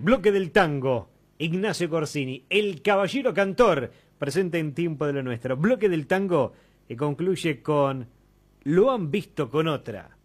Bloque del tango, Ignacio Corsini, el caballero cantor, presente en Tiempo de lo Nuestro. Bloque del tango que concluye con Lo han visto con otra.